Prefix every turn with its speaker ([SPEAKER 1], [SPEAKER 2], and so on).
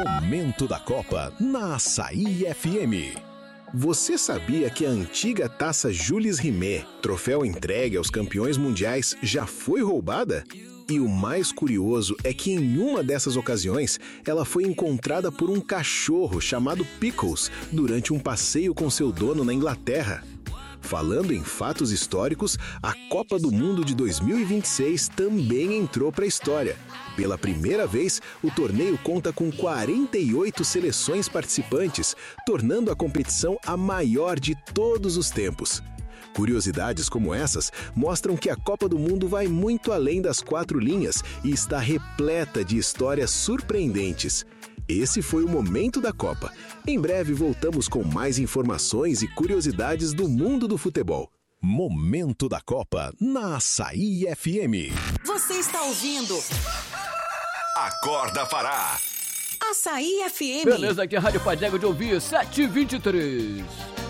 [SPEAKER 1] Momento da Copa na Açaí FM. Você sabia que a antiga taça Jules Rimet, troféu entregue aos campeões mundiais, já foi roubada? E o mais curioso é que em uma dessas ocasiões, ela foi encontrada por um cachorro chamado Pickles durante um passeio com seu dono na Inglaterra. Falando em fatos históricos, a Copa do Mundo de 2026 também entrou para a história. Pela primeira vez, o torneio conta com 48 seleções participantes, tornando a competição a maior de todos os tempos. Curiosidades como essas mostram que a Copa do Mundo vai muito além das 4 linhas e está repleta de histórias surpreendentes. Esse foi o Momento da Copa. Em breve voltamos com mais informações e curiosidades do mundo do futebol. Momento da Copa na Açaí FM.
[SPEAKER 2] Você está ouvindo
[SPEAKER 3] Acorda Pará.
[SPEAKER 2] Açaí FM.
[SPEAKER 4] Beleza, aqui é a Rádio Padega de ouvir 7h23.